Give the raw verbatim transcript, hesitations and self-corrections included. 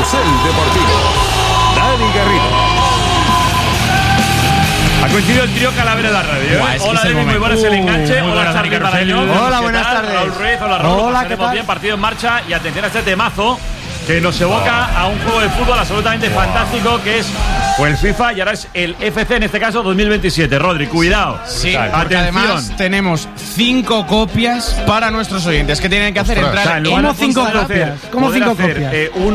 Carrusel Deportivo. Dani Garrido. Ha coincidido el trío Calavera de la radio. ¿eh? Buah, es que hola, es el David, muy momento. buenas, el enganche. Uh, muy hola, buenas, Charlie Dani Carrusel. Marañón. Hola, ¿Qué buenas tal? tardes. Raúl Ruiz, hola, Raúl. Hola, Lo ¿qué pasaremos tal? bien, partido en marcha. Y atención a este temazo que nos evoca a un juego de fútbol absolutamente fantástico que es o el FIFA y ahora es el F C, en este caso dos mil veintisiete. Rodri, cuidado. Sí, Tal. porque Atención. además tenemos cinco copias para nuestros oyentes. ¿Qué tienen que hacer? Ostras, Entrar o sea, en en lugar ¿Cómo de cinco poder copias? hacer- ¿Cómo poder cinco hacer, copias? eh, un